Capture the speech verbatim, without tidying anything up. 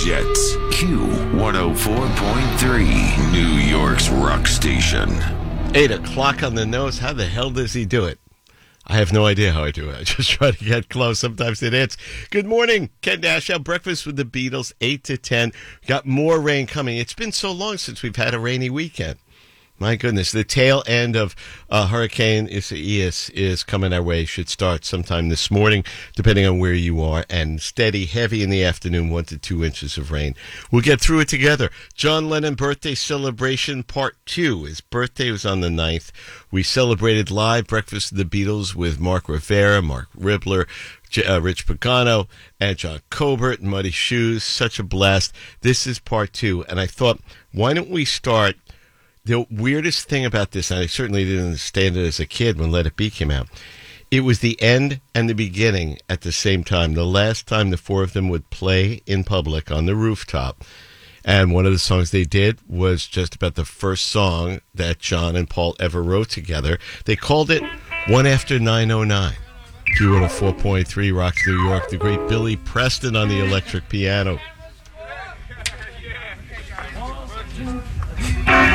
Jets. Q one oh four point three, New York's rock station. Eight o'clock on the nose. How the hell does he do it? I have no idea how I do it. I just try to get close. Sometimes it hits. Good morning, Ken Dashow. Breakfast with the Beatles, eight to ten. Got more rain coming. It's been so long since we've had a rainy weekend. My goodness, the tail end of uh, Hurricane Isaias is coming our way. Should start sometime this morning, depending on where you are, and steady, heavy in the afternoon, one to two inches of rain. We'll get through it together. John Lennon Birthday Celebration Part two. His birthday was on the ninth. We celebrated live Breakfast of the Beatles with Mark Rivera, Mark Ribler, Uh, Rich Pagano, and John Colbert, Muddy Shoes. Such a blast. This is part two, and I thought, why don't we start? The weirdest thing about this, and I certainly didn't understand it as a kid when Let It Be came out, it was the end and the beginning at the same time. The last time the four of them would play in public on the rooftop, and one of the songs they did was just about the first song that John and Paul ever wrote together. They called it One After nine oh nine. Q one oh four point three Rocks New York. The great Billy Preston on the electric piano.